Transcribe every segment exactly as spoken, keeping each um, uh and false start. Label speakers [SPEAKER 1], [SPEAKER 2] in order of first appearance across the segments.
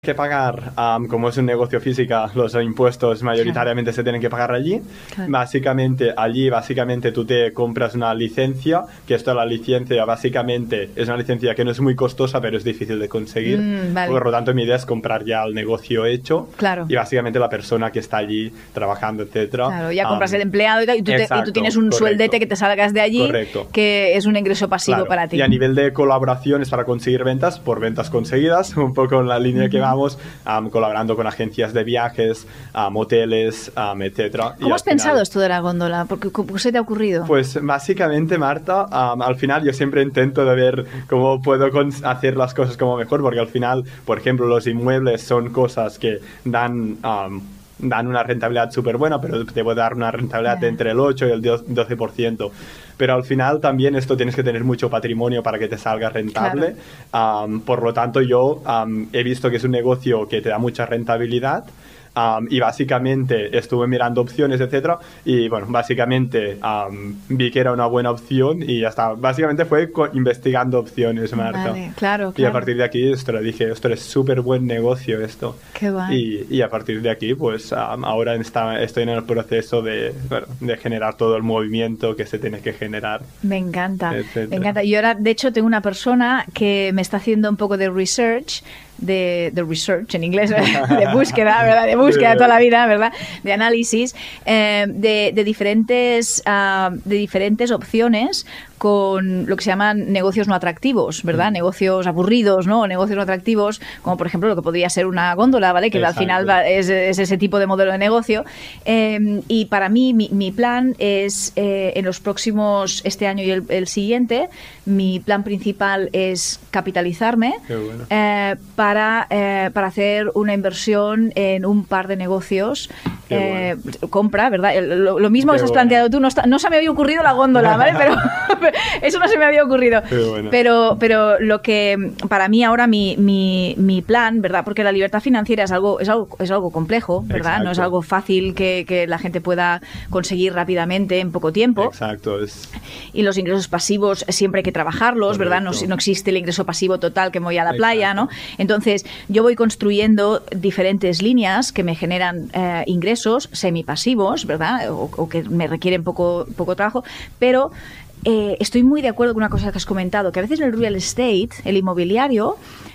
[SPEAKER 1] que pagar, um, como es un negocio física, los impuestos mayoritariamente claro. se tienen que pagar allí. Claro. Básicamente, allí básicamente tú te compras una licencia, que esto la licencia básicamente es una licencia que no es muy costosa, pero es difícil de conseguir. Mm, vale. Por lo tanto, mi idea es comprar ya el negocio hecho.
[SPEAKER 2] Claro.
[SPEAKER 1] Y básicamente la persona que está allí trabajando, etcétera.
[SPEAKER 2] Claro, ya compras um, el empleado y, tal, y, tú exacto, te, y tú tienes un correcto. sueldete que te salgas de allí, correcto. que es un ingreso pasivo
[SPEAKER 1] claro.
[SPEAKER 2] para ti.
[SPEAKER 1] Y a nivel de colaboraciones para conseguir ventas, por ventas conseguidas, un poco en la línea uh-huh. que va Vamos, um, colaborando con agencias de viajes, um, hoteles, um, etcétera.
[SPEAKER 2] ¿Cómo has pensado final, esto de la góndola? ¿Por qué, ¿Cómo se te ha ocurrido?
[SPEAKER 1] Pues básicamente, Marta, um, al final yo siempre intento de ver cómo puedo hacer las cosas como mejor, porque al final, por ejemplo, los inmuebles son cosas que dan... Um, dan una rentabilidad súper buena, pero te puede dar una rentabilidad yeah. entre el ocho y el doce por ciento. Pero al final también esto tienes que tener mucho patrimonio para que te salga rentable. Claro. Um, por lo tanto, yo um, he visto que es un negocio que te da mucha rentabilidad. Um, y básicamente estuve mirando opciones, etcétera, y bueno, básicamente um, vi que era una buena opción y ya está. Básicamente fue investigando opciones, Marta.
[SPEAKER 2] Vale, claro, claro.
[SPEAKER 1] Y a partir de aquí esto le dije, esto es súper buen negocio esto.
[SPEAKER 2] Qué guay.
[SPEAKER 1] Y, y a partir de aquí, pues um, ahora está, estoy en el proceso de, bueno, de generar todo el movimiento que se tiene que generar.
[SPEAKER 2] Me encanta, etcétera. me encanta. Y ahora, de hecho, tengo una persona que me está haciendo un poco de research, de, de research en inglés, de búsqueda, ¿verdad? De búsqueda toda la vida, ¿verdad? De análisis, eh, de, de, diferentes, uh, de diferentes opciones con lo que se llaman negocios no atractivos, ¿verdad? Mm. Negocios aburridos, ¿no? O negocios no atractivos, como por ejemplo lo que podría ser una góndola, ¿vale? Que exacto. al final va, es, es ese tipo de modelo de negocio. Eh, y para mí, mi, mi plan es, eh, en los próximos, este año y el, el siguiente, mi plan principal es capitalizarme
[SPEAKER 1] bueno.
[SPEAKER 2] eh, para, eh, para hacer una inversión en un par de negocios. Eh, bueno. Compra, ¿verdad? Lo, lo mismo Qué que has bueno. planteado tú, no, está, no se me había ocurrido la góndola, ¿vale? Pero eso no se me había ocurrido.
[SPEAKER 1] Bueno.
[SPEAKER 2] Pero, pero lo que para mí ahora mi, mi, mi plan, ¿verdad? Porque la libertad financiera es algo, es algo, es algo complejo, ¿verdad? Exacto. No es algo fácil que, que la gente pueda conseguir rápidamente en poco tiempo.
[SPEAKER 1] Exacto. Es...
[SPEAKER 2] Y los ingresos pasivos siempre hay que trabajarlos, Correcto. ¿verdad? No, no existe el ingreso pasivo total que me voy a la Exacto. playa, ¿no? Entonces, yo voy construyendo diferentes líneas que me generan eh, ingresos semipasivos, ¿verdad? O, o que me requieren poco, poco trabajo, pero eh, estoy muy de acuerdo con una cosa que has comentado, que a veces el real estate, el inmobiliario,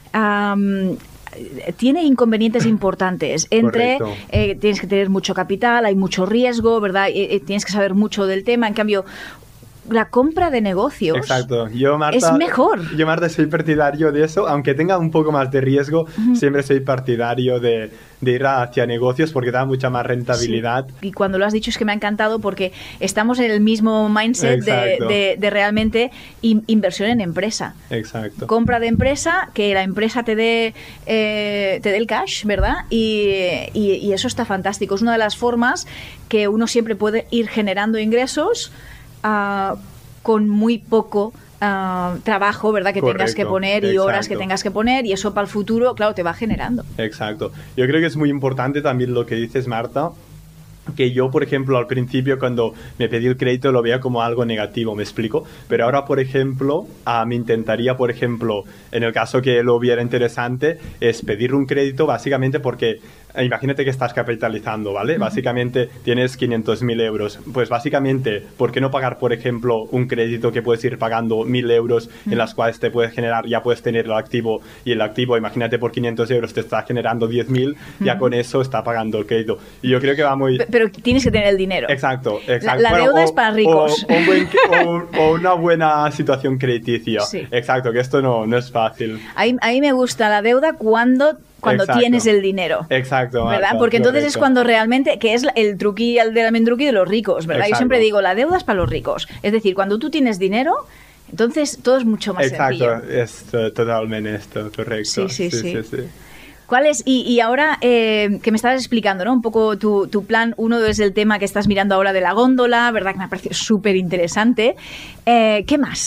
[SPEAKER 2] um, tiene inconvenientes importantes entre eh, tienes que tener mucho capital, hay mucho riesgo, ¿verdad? Eh, tienes que saber mucho del tema. En cambio, la compra de negocios
[SPEAKER 1] Exacto. Yo, Marta,
[SPEAKER 2] es mejor.
[SPEAKER 1] Yo, Marta, soy partidario de eso, aunque tenga un poco más de riesgo, uh-huh. siempre soy partidario de, de ir hacia negocios porque da mucha más rentabilidad.
[SPEAKER 2] Sí. Y cuando lo has dicho es que me ha encantado porque estamos en el mismo mindset de, de, de realmente in, inversión en empresa.
[SPEAKER 1] Exacto.
[SPEAKER 2] Compra de empresa, que la empresa te dé eh, te dé el cash, ¿verdad? Y, y, y eso está fantástico. Es una de las formas que uno siempre puede ir generando ingresos Uh, con muy poco uh, trabajo, ¿verdad? Que
[SPEAKER 1] Correcto,
[SPEAKER 2] tengas que poner y
[SPEAKER 1] exacto.
[SPEAKER 2] horas que tengas que poner, y eso para el futuro, claro, te va generando.
[SPEAKER 1] Exacto. Yo creo que es muy importante también lo que dices, Marta, que yo, por ejemplo, al principio cuando me pedí el crédito lo veía como algo negativo, ¿me explico? Pero ahora, por ejemplo, uh, me intentaría, por ejemplo, en el caso que lo viera interesante, es pedir un crédito básicamente porque imagínate que estás capitalizando, ¿vale? Uh-huh. Básicamente tienes quinientos mil euros. Pues básicamente, ¿por qué no pagar, por ejemplo, un crédito que puedes ir pagando mil euros uh-huh. en las cuales te puedes generar, ya puedes tener el activo y el activo, imagínate, por quinientos euros te está generando diez mil, uh-huh. ya con eso está pagando el crédito. Y yo creo que va muy...
[SPEAKER 2] Pero, pero tienes que tener el dinero.
[SPEAKER 1] Exacto, exacto.
[SPEAKER 2] La, la
[SPEAKER 1] bueno,
[SPEAKER 2] deuda
[SPEAKER 1] o,
[SPEAKER 2] es para ricos.
[SPEAKER 1] O, o, un buen, o, o una buena situación crediticia.
[SPEAKER 2] Sí.
[SPEAKER 1] Exacto, que esto no, no es fácil.
[SPEAKER 2] A mí, a mí me gusta la deuda cuando... cuando
[SPEAKER 1] Exacto.
[SPEAKER 2] tienes el dinero.
[SPEAKER 1] Exacto.
[SPEAKER 2] ¿Verdad?
[SPEAKER 1] Marta,
[SPEAKER 2] porque entonces
[SPEAKER 1] correcto.
[SPEAKER 2] es cuando realmente, que es el truqui el del almendruqui de los ricos, ¿verdad?
[SPEAKER 1] Exacto.
[SPEAKER 2] Yo siempre digo, la deuda es para los ricos. Es decir, cuando tú tienes dinero, entonces todo es mucho más
[SPEAKER 1] Exacto.
[SPEAKER 2] sencillo.
[SPEAKER 1] Exacto, es totalmente esto, correcto.
[SPEAKER 2] Sí, sí, sí.
[SPEAKER 1] sí, sí, sí.
[SPEAKER 2] ¿Cuál es? Y, y ahora eh, que me estabas explicando, ¿no? Un poco tu, tu plan. Uno es el tema que estás mirando ahora de la góndola, ¿verdad? Que me ha parecido súper interesante. Eh, ¿Qué más?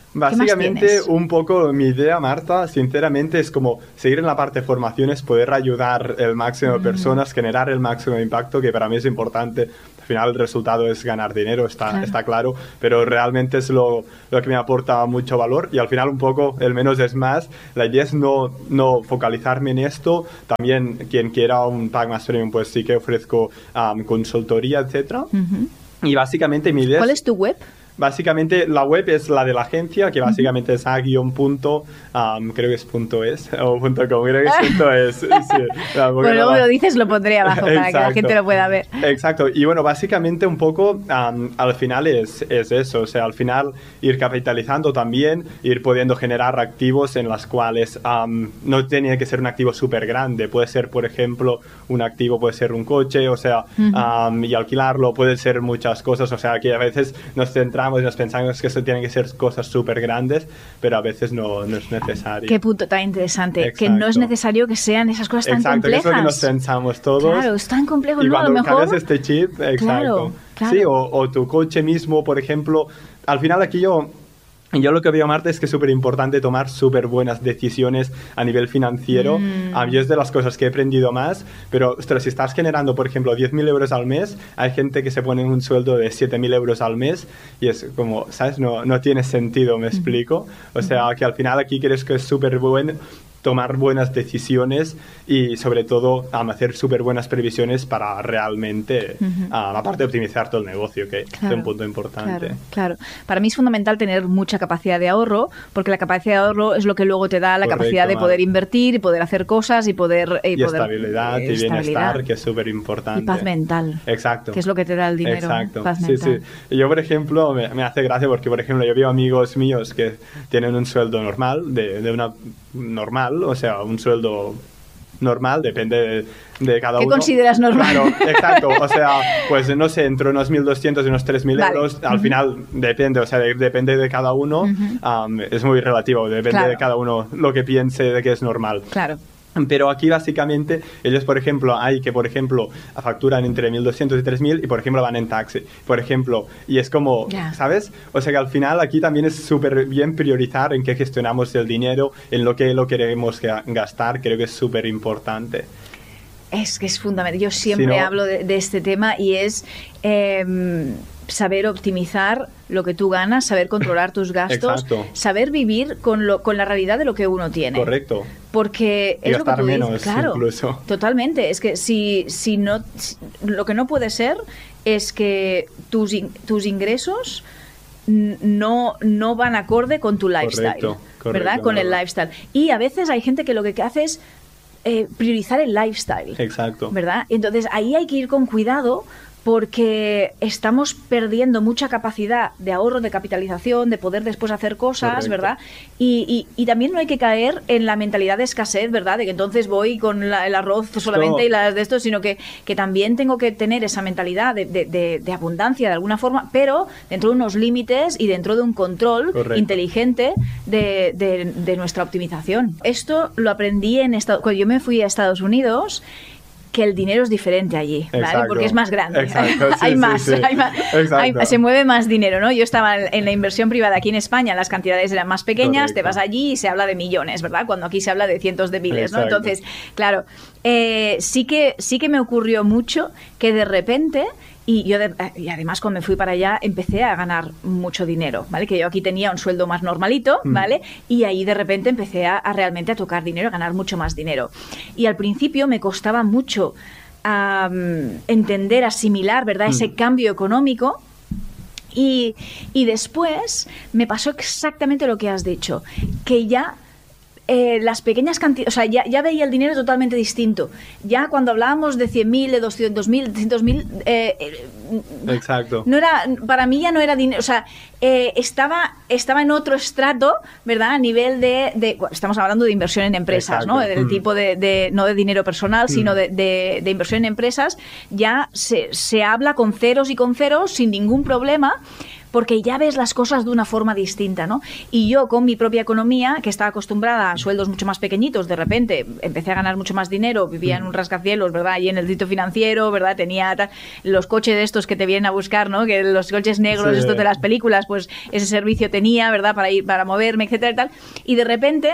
[SPEAKER 1] Básicamente, un poco mi idea, Marta, sinceramente, es como seguir en la parte de formaciones, poder ayudar el máximo de personas, mm. generar el máximo de impacto, que para mí es importante. Al final, el resultado es ganar dinero, está claro, está claro, pero realmente es lo, lo que me aporta mucho valor, y al final un poco el menos es más. La idea es no, no focalizarme en esto. También quien quiera un pack más premium, pues sí que ofrezco um, consultoría, etcétera. Uh-huh. Y básicamente mi idea
[SPEAKER 2] ¿Cuál
[SPEAKER 1] es,
[SPEAKER 2] es tu web?
[SPEAKER 1] Básicamente la web es la de la agencia, que básicamente es a-punto, um, creo que es punto es, o punto com, creo que es punto es. Sí,
[SPEAKER 2] bueno, luego lo dices, lo pondré abajo para Exacto. que la gente lo pueda ver.
[SPEAKER 1] Exacto, y bueno, básicamente un poco um, al final es, es eso, o sea, al final ir capitalizando también, ir pudiendo generar activos en las cuales um, no tiene que ser un activo súper grande, puede ser, por ejemplo, un activo puede ser un coche, o sea, uh-huh. um, y alquilarlo, puede ser muchas cosas, o sea, que a veces nos centramos y nos pensamos que eso tienen que ser cosas súper grandes, pero a veces no, no es necesario.
[SPEAKER 2] Qué punto tan interesante. Exacto. Que no es necesario que sean esas cosas tan
[SPEAKER 1] exacto,
[SPEAKER 2] complejas.
[SPEAKER 1] Exacto, que es lo que nos pensamos todos.
[SPEAKER 2] Claro, es tan complejo,
[SPEAKER 1] y
[SPEAKER 2] ¿no?
[SPEAKER 1] cuando
[SPEAKER 2] a lo mejor...
[SPEAKER 1] cambias este chip, exacto.
[SPEAKER 2] Claro, claro.
[SPEAKER 1] Sí, o, o tu coche mismo, por ejemplo. Al final aquí yo... Yo lo que veo, Marta, es que es súper importante tomar súper buenas decisiones a nivel financiero. Mm. A mí es de las cosas que he aprendido más, pero ostras, si estás generando, por ejemplo, diez mil euros al mes, hay gente que se pone un sueldo de siete mil euros al mes y es como, ¿sabes? No, no tiene sentido, ¿me explico? O sea, que al final aquí crees que es súper bueno tomar buenas decisiones y sobre todo um, hacer súper buenas previsiones para realmente, uh-huh. um, aparte de optimizar todo el negocio, que claro, es un punto importante.
[SPEAKER 2] Claro, claro. Para mí es fundamental tener mucha capacidad de ahorro, porque la capacidad de ahorro es lo que luego te da la Correcto, capacidad de poder madre. invertir y poder hacer cosas y poder...
[SPEAKER 1] Y,
[SPEAKER 2] y poder,
[SPEAKER 1] estabilidad eh, y bienestar, estabilidad. Que es súper importante.
[SPEAKER 2] Y paz mental.
[SPEAKER 1] Exacto.
[SPEAKER 2] Que es lo que te da el dinero.
[SPEAKER 1] Exacto.
[SPEAKER 2] Paz
[SPEAKER 1] sí,
[SPEAKER 2] mental.
[SPEAKER 1] sí. Yo, por ejemplo, me, me hace gracia porque, por ejemplo, yo veo amigos míos que tienen un sueldo normal, de, de una normal, o sea, un sueldo normal, depende de, de cada
[SPEAKER 2] ¿Qué
[SPEAKER 1] uno.
[SPEAKER 2] ¿Qué consideras normal?
[SPEAKER 1] Claro, exacto, o sea, pues no sé, entre unos mil doscientos y unos tres mil vale. euros, al uh-huh. final depende, o sea, de, depende de cada uno, uh-huh. um, es muy relativo, depende claro. de cada uno lo que piense de que es normal.
[SPEAKER 2] Claro.
[SPEAKER 1] Pero aquí básicamente ellos, por ejemplo, hay que, por ejemplo, facturan entre mil doscientos y tres mil y, por ejemplo, van en taxi, por ejemplo, y es como, yeah. ¿sabes? O sea que al final aquí también es súper bien priorizar en qué gestionamos el dinero, en lo que lo queremos gastar, creo que es súper importante.
[SPEAKER 2] Es que es fundamental. Yo siempre
[SPEAKER 1] si no,
[SPEAKER 2] hablo de, de este tema y es eh, saber optimizar lo que tú ganas, saber controlar tus gastos,
[SPEAKER 1] Exacto.
[SPEAKER 2] saber vivir con, lo, con la realidad de lo que uno tiene.
[SPEAKER 1] Correcto.
[SPEAKER 2] Porque es
[SPEAKER 1] y
[SPEAKER 2] lo que tú
[SPEAKER 1] menos,
[SPEAKER 2] dices, claro,
[SPEAKER 1] incluso.
[SPEAKER 2] Totalmente. Es que si, si no, si, lo que no puede ser es que tus, in, tus ingresos no, no van acorde con tu lifestyle,
[SPEAKER 1] correcto, correcto,
[SPEAKER 2] ¿verdad? Con el lifestyle. Y a veces hay gente que lo que hace es eh, priorizar el lifestyle.
[SPEAKER 1] Exacto.
[SPEAKER 2] ¿Verdad? Entonces ahí hay que ir con cuidado, porque estamos perdiendo mucha capacidad de ahorro, de capitalización, de poder después hacer cosas, Correcto. ¿verdad? Y, y, y también no hay que caer en la mentalidad de escasez, ¿verdad? De que entonces voy con la, el arroz solamente y las de esto, sino que, que también tengo que tener esa mentalidad de, de, de, de abundancia de alguna forma, pero dentro de unos límites y dentro de un control Correcto. inteligente de, de, de nuestra optimización. Esto lo aprendí en Estados Cuando yo me fui a Estados Unidos, que el dinero es diferente allí, ¿vale?
[SPEAKER 1] Exacto.
[SPEAKER 2] Porque es más grande.
[SPEAKER 1] Exacto, sí,
[SPEAKER 2] hay,
[SPEAKER 1] sí,
[SPEAKER 2] más,
[SPEAKER 1] sí.
[SPEAKER 2] hay más, hay, se mueve más dinero, ¿no? Yo estaba en la inversión privada aquí en España, las cantidades eran más pequeñas, Correcto. te vas allí y se habla de millones, ¿verdad? Cuando aquí se habla de cientos de miles, ¿no?
[SPEAKER 1] Exacto.
[SPEAKER 2] Entonces, claro, eh, sí que sí que me ocurrió mucho que de repente... Y yo, de, y además, cuando me fui para allá, empecé a ganar mucho dinero, ¿vale? Que yo aquí tenía un sueldo más normalito, ¿vale? Mm. Y ahí de repente empecé a, a realmente a tocar dinero, a ganar mucho más dinero. Y al principio me costaba mucho um, entender, asimilar, ¿verdad? Mm. Ese cambio económico. Y, y después me pasó exactamente lo que has dicho, que ya... Eh, las pequeñas cantidades, o sea, ya, ya veía el dinero totalmente distinto. Ya cuando hablábamos de cien mil, de doscientos mil, de trescientos mil, eh, eh,
[SPEAKER 1] Exacto.
[SPEAKER 2] No era, para mí ya no era dinero, o sea, eh, estaba, estaba en otro estrato, ¿verdad? A nivel de, de bueno, estamos hablando de inversión en empresas, Exacto. ¿no? Del mm. tipo de, de, no de dinero personal, mm. sino de, de, de inversión en empresas, ya se, se habla con ceros y con ceros sin ningún problema. porque ya ves las cosas de una forma distinta, ¿no? Y yo con mi propia economía, que estaba acostumbrada a sueldos mucho más pequeñitos, de repente empecé a ganar mucho más dinero, vivía en un rascacielos, ¿verdad? Y en el distrito financiero, ¿verdad? Tenía tal, los coches de estos que te vienen a buscar, ¿no? Que los coches negros, sí, estos de las películas, pues ese servicio tenía, ¿verdad? Para ir, para moverme, etcétera y tal. Y de repente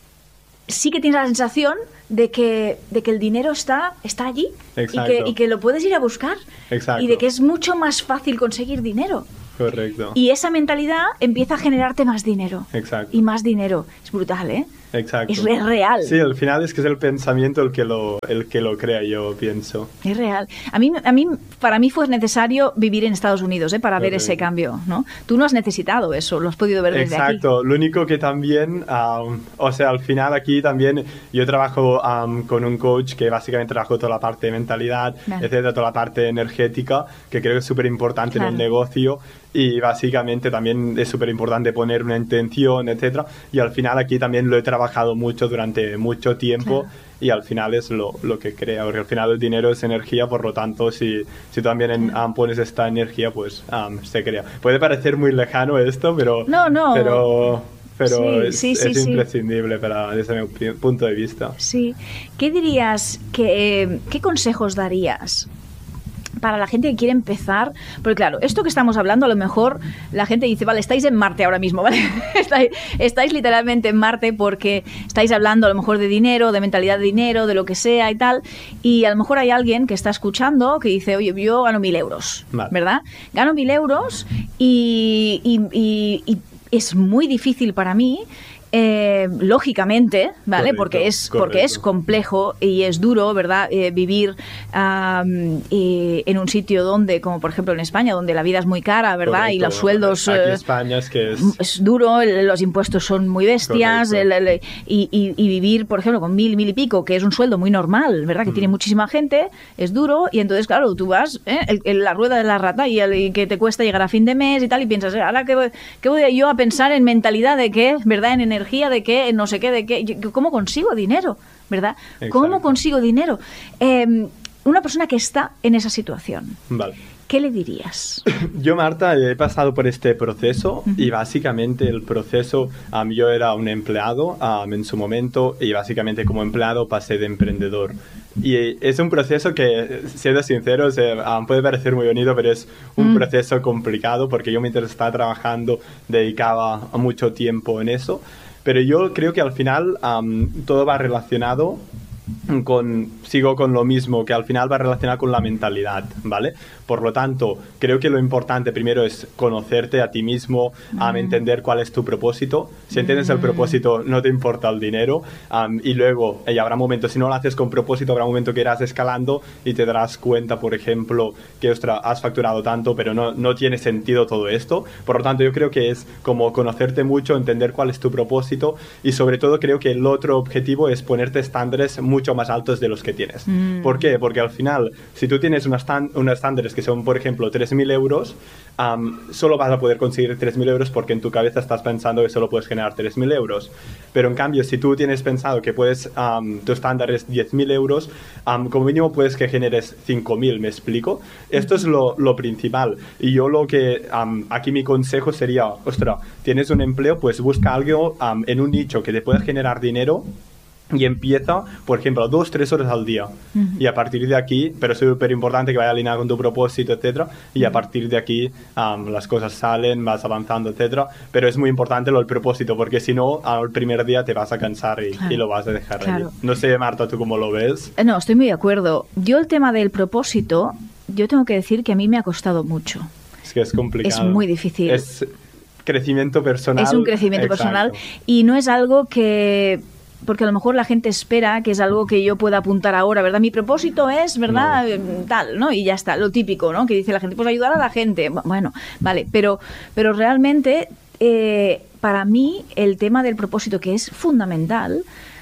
[SPEAKER 2] sí que tienes la sensación de que, de que el dinero está, está allí y que, y que lo puedes ir a buscar.
[SPEAKER 1] Exacto.
[SPEAKER 2] Y de que es mucho más fácil conseguir dinero.
[SPEAKER 1] Correcto.
[SPEAKER 2] Y esa mentalidad empieza a generarte más dinero.
[SPEAKER 1] Exacto.
[SPEAKER 2] Y más dinero. Es brutal, ¿eh?
[SPEAKER 1] Exacto.
[SPEAKER 2] Es, es real.
[SPEAKER 1] Sí, al final es que es el pensamiento el que lo, el que lo crea, yo pienso.
[SPEAKER 2] Es real. A mí, a mí, para mí fue necesario vivir en Estados Unidos, ¿eh? Para ver ese cambio, ¿no? Tú no has necesitado eso, lo has podido ver desde aquí.
[SPEAKER 1] Exacto. Lo único que también, um, o sea, al final aquí también yo trabajo um, con un coach que básicamente trabajo toda la parte de mentalidad, claro, etcétera, toda la parte energética, que creo que es súper importante, claro, en un negocio. Y básicamente también es súper importante poner una intención, etcétera. Y al final aquí también lo he trabajado mucho durante mucho tiempo, claro, y al final es lo, lo que crea, porque al final el dinero es energía, por lo tanto si, si tú también en, um, pones esta energía, pues um, se crea. Puede parecer muy lejano esto, pero
[SPEAKER 2] no, no.
[SPEAKER 1] pero, pero
[SPEAKER 2] sí,
[SPEAKER 1] es,
[SPEAKER 2] sí, sí,
[SPEAKER 1] es
[SPEAKER 2] sí.
[SPEAKER 1] imprescindible para, desde mi punto de vista.
[SPEAKER 2] Sí. ¿Qué dirías, que, eh, qué consejos darías para la gente que quiere empezar? Porque claro, esto que estamos hablando, a lo mejor la gente dice, vale, estáis en Marte ahora mismo, ¿vale? estáis, estáis literalmente en Marte porque estáis hablando a lo mejor de dinero, de mentalidad de dinero, de lo que sea y tal, y a lo mejor hay alguien que está escuchando que dice, oye, yo gano mil euros, vale, ¿verdad? Gano mil euros y, y, y, y es muy difícil para mí, Eh, lógicamente, ¿vale? Correcto, porque es correcto. Porque es complejo y es duro, ¿verdad? Eh, vivir um, eh, en un sitio donde, como por ejemplo en España, donde la vida es muy cara, ¿verdad? Correcto. Y los sueldos...
[SPEAKER 1] Aquí en
[SPEAKER 2] eh,
[SPEAKER 1] España es que es...
[SPEAKER 2] es duro, el, los impuestos son muy bestias, el, el, y, y, y vivir, por ejemplo, con mil, mil y pico, que es un sueldo muy normal, ¿verdad? Que mm. tiene muchísima gente, es duro, y entonces, claro, tú vas, ¿eh? el, el, la rueda de la rata y, el, y que te cuesta llegar a fin de mes y tal, y piensas, ahora qué voy, qué voy yo a pensar en mentalidad de qué, ¿verdad? En energía, de qué, no sé qué, de qué, ¿cómo consigo dinero? ¿Verdad? Exacto. ¿Cómo consigo dinero? Eh, una persona que está en esa situación.
[SPEAKER 1] Vale.
[SPEAKER 2] ¿Qué le dirías?
[SPEAKER 1] Yo, Marta, he pasado por este proceso uh-huh. y básicamente el proceso, um, yo era un empleado um, en su momento y básicamente como empleado pasé de emprendedor. Y es un proceso que, siendo sincero, se, um, puede parecer muy bonito, pero es un mm. proceso complicado porque yo mientras estaba trabajando dedicaba mucho tiempo en eso. Pero yo creo que al final um, todo va relacionado con, sigo con lo mismo, que al final va relacionado con la mentalidad, ¿vale? Por lo tanto, creo que lo importante primero es conocerte a ti mismo, mm. um, entender cuál es tu propósito. Si entiendes mm. el propósito, no te importa el dinero. Um, y luego, y habrá momentos, si no lo haces con propósito, habrá un momento que irás escalando y te darás cuenta, por ejemplo, que, ostras, has facturado tanto, pero no, no tiene sentido todo esto. Por lo tanto, yo creo que es como conocerte mucho, entender cuál es tu propósito y sobre todo creo que el otro objetivo es ponerte estándares mucho más altos de los que tienes. Mm. ¿Por qué? Porque al final, si tú tienes unos estándares que son, por ejemplo, tres mil euros, um, solo vas a poder conseguir tres mil euros porque en tu cabeza estás pensando que solo puedes generar tres mil euros. Pero en cambio, si tú tienes pensado que puedes, um, tu estándar es diez mil euros, um, como mínimo puedes que generes cinco mil, ¿me explico? Esto es lo, lo principal. Y yo lo que, um, aquí mi consejo sería, ostras, tienes un empleo, pues busca algo um, en un nicho que te pueda generar dinero y empieza, por ejemplo, dos, tres horas al día. Uh-huh. Y a partir de aquí, pero es súper importante que vaya alineado con tu propósito, etcétera. Y a partir de aquí um, las cosas salen, vas avanzando, etcétera. Pero es muy importante lo del propósito, porque si no, al primer día te vas a cansar y, claro. y lo vas a dejar claro. ahí. No sé, Marta, ¿tú cómo lo ves?
[SPEAKER 2] No, estoy muy de acuerdo. Yo el tema del propósito, yo tengo que decir que a mí me ha costado mucho.
[SPEAKER 1] Es que es complicado.
[SPEAKER 2] Es muy difícil.
[SPEAKER 1] Es crecimiento personal.
[SPEAKER 2] Es un crecimiento Exacto. personal y no es algo que... Porque a lo mejor la gente espera que es algo que yo pueda apuntar ahora, ¿verdad? Mi propósito es, ¿verdad? No. Tal, ¿no? Y ya está, lo típico, ¿no? Que dice la gente, pues ayudar a la gente. Bueno, vale, pero, pero realmente eh, para mí el tema del propósito, que es fundamental,